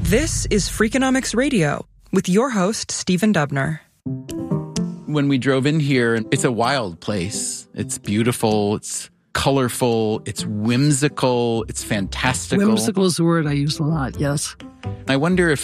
This is Freakonomics Radio with your host, Stephen Dubner. When we drove in here, it's a wild place. It's beautiful. It's colorful. It's whimsical. It's fantastical. Whimsical is a word I use a lot, yes. I wonder if